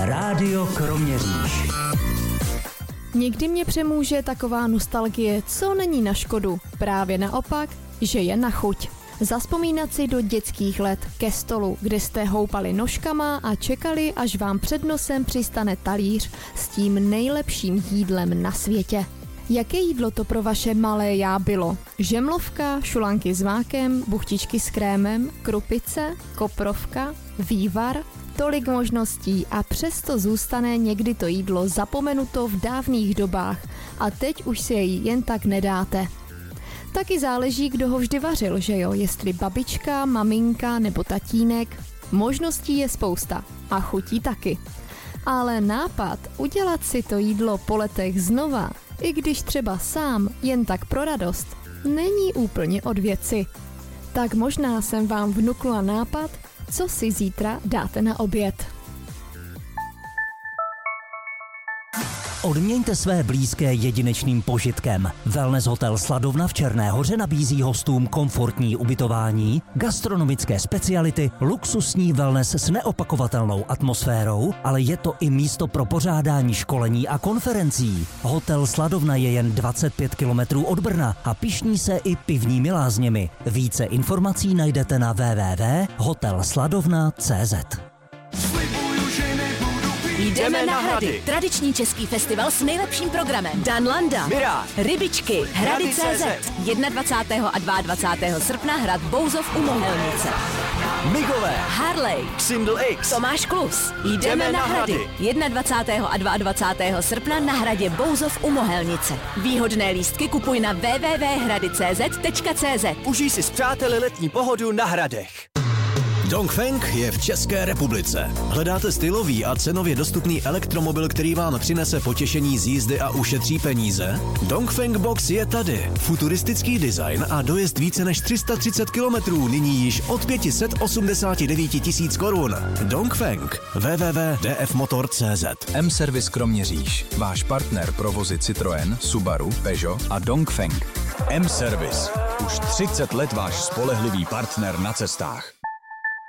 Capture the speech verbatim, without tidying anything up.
Rádio Kroměříž. Někdy mě přemůže taková nostalgie, co není na škodu. Právě naopak, že je na chuť. Zazpomínat si do dětských let ke stolu, kde jste houpali nožkama a čekali, až vám před nosem přistane talíř s tím nejlepším jídlem na světě. Jaké jídlo to pro vaše malé já bylo? Žemlovka, šulanky s mákem, buchtičky s krémem, krupice, koprovka, vývar? Tolik možností a přesto zůstane někdy to jídlo zapomenuto v dávných dobách a teď už si jej jen tak nedáte. Taky záleží, kdo ho vždy vařil, že jo? Jestli babička, maminka nebo tatínek. Možností je spousta a chutí taky. Ale nápad udělat si to jídlo po letech znova, i když třeba sám, jen tak pro radost, není úplně od věci. Tak možná jsem vám vnukla nápad, co si zítra dáte na oběd. Odměňte své blízké jedinečným požitkem. Wellness hotel Sladovna v Černé Hoře nabízí hostům komfortní ubytování, gastronomické speciality, luxusní wellness s neopakovatelnou atmosférou, ale je to i místo pro pořádání školení a konferencí. Hotel Sladovna je jen dvacet pět kilometrů od Brna a pyšní se i pivními lázněmi. Více informací najdete na w w w tečka hotel sladovna tečka c z. Jdeme na Hrady. Tradiční český festival s nejlepším programem. Dan Landa, Mirá, Rybičky, Hrady tečka cé zet. dvacátého prvního a dvacátého druhého srpna Hrad Bouzov u Mohelnice. Migové, Harley, Xindl X, Tomáš Klus. Jdeme, Jdeme na na Hrady. Hrady. dvacátého prvního a dvacátého druhého srpna na Hradě Bouzov u Mohelnice. Výhodné lístky kupuj na w w w tečka hrady tečka c z tečka c z. Užij si s přáteli letní pohodu na Hradech. Dongfeng je v České republice. Hledáte stylový a cenově dostupný elektromobil, který vám přinese potěšení z jízdy a ušetří peníze? Dongfeng Box je tady. Futuristický design a dojezd více než tři sta třicet kilometrů, nyní již od pět set osmdesát devět tisíc korun. Dongfeng. w w w tečka d f motor tečka c z. M-Service Kroměříž. Váš partner pro vozy Citroën, Subaru, Peugeot a Dongfeng. M-Service. Už třicet let váš spolehlivý partner na cestách.